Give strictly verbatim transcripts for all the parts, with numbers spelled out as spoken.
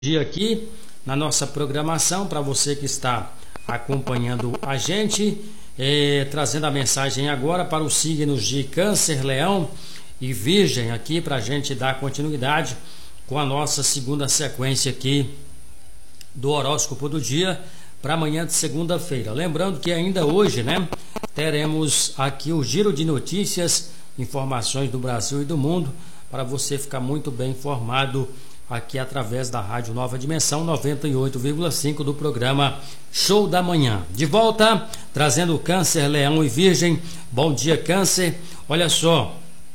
Dia aqui na nossa programação para você que está acompanhando a gente, é, trazendo a mensagem agora para os signos de Câncer, Leão e Virgem aqui para a gente dar continuidade com a nossa segunda sequência aqui do horóscopo do dia para amanhã de segunda-feira. Lembrando que ainda hoje, né, teremos aqui o giro de notícias, informações do Brasil e do mundo para você ficar muito bem informado aqui através da Rádio Nova Dimensão noventa e oito vírgula cinco do programa Show da Manhã. De volta, trazendo Câncer, Leão e Virgem. Bom dia, Câncer. Olha só,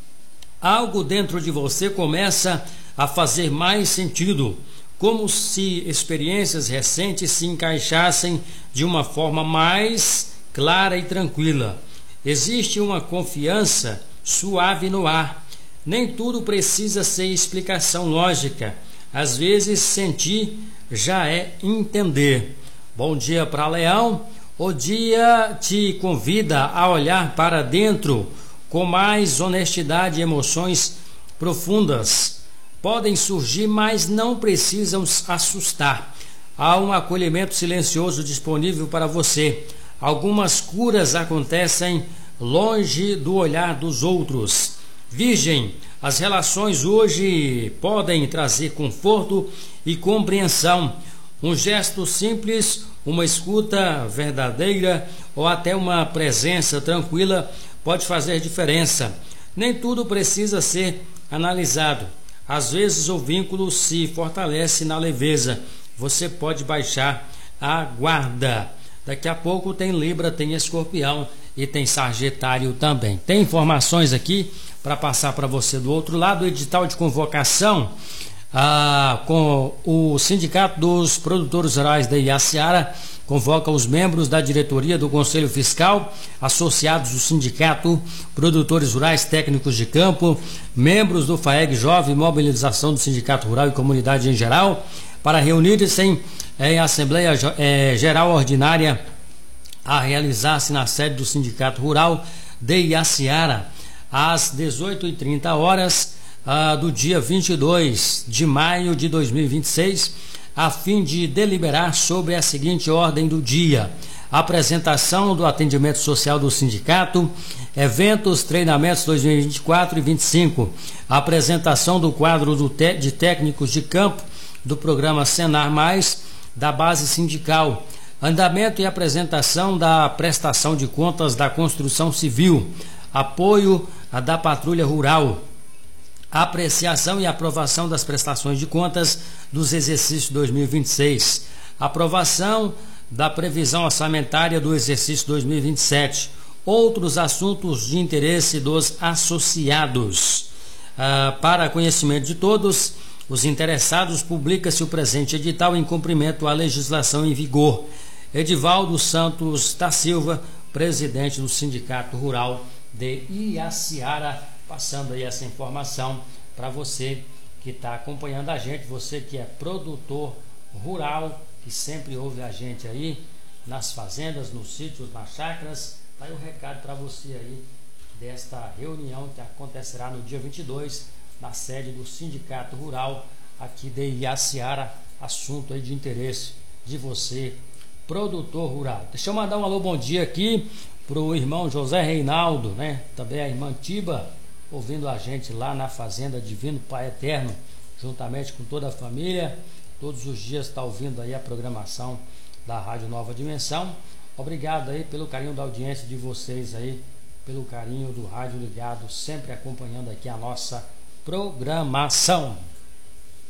algo dentro de você começa a fazer mais sentido, como se experiências recentes se encaixassem de uma forma mais clara e tranquila. Existe uma confiança suave no ar. Nem tudo precisa ser explicação lógica. Às vezes, sentir já é entender. Bom dia para Leão. O dia te convida a olhar para dentro com mais honestidade e emoções profundas. Podem surgir, mas não precisam assustar. Há um acolhimento silencioso disponível para você. Algumas curas acontecem longe do olhar dos outros. Virgem, as relações hoje podem trazer conforto e compreensão. Um gesto simples, uma escuta verdadeira ou até uma presença tranquila pode fazer diferença. Nem tudo precisa ser analisado. Às vezes o vínculo se fortalece na leveza. Você pode baixar a guarda. Daqui a pouco tem Libra, tem Escorpião e tem Sagitário também. Tem informações aqui para passar para você do outro lado. O edital de convocação ah, com o Sindicato dos Produtores Rurais da Iaciara convoca os membros da diretoria do Conselho Fiscal, associados do Sindicato Produtores Rurais Técnicos de Campo, membros do FAEG Jovem, mobilização do Sindicato Rural e comunidade em geral, para reunir-se em, em Assembleia eh, Geral Ordinária a realizar-se na sede do Sindicato Rural de Iaciara, às dezoito e trinta horas ah, do dia vinte e dois de maio de dois mil e vinte e seis, a fim de deliberar sobre a seguinte ordem do dia: apresentação do atendimento social do sindicato, eventos, treinamentos dois mil e vinte e quatro e vinte e cinco, apresentação do quadro do te de técnicos de campo do programa Senar Mais, da base sindical, andamento e apresentação da prestação de contas da construção civil, apoio a da patrulha rural, apreciação e aprovação das prestações de contas dos exercícios dois mil e vinte e seis, aprovação da previsão orçamentária do exercício dois mil e vinte e sete, outros assuntos de interesse dos associados. Ah, para conhecimento de todos os interessados, publica-se o presente edital em cumprimento à legislação em vigor. Edivaldo Santos da Silva, presidente do Sindicato Rural de Iaciara, passando aí essa informação para você que está acompanhando a gente, você que é produtor rural, que sempre ouve a gente aí nas fazendas, nos sítios, nas chácaras. Tá aí o recado para você aí desta reunião que acontecerá no dia vinte e dois na sede do Sindicato Rural aqui de Iaciara, assunto aí de interesse de você, produtor rural. Deixa eu mandar um alô, bom dia aqui para o irmão José Reinaldo, né? Também a irmã Tiba, ouvindo a gente lá na Fazenda Divino Pai Eterno, juntamente com toda a família. Todos os dias está ouvindo aí a programação da Rádio Nova Dimensão. Obrigado aí pelo carinho da audiência de vocês aí, pelo carinho do rádio ligado, sempre acompanhando aqui a nossa programação.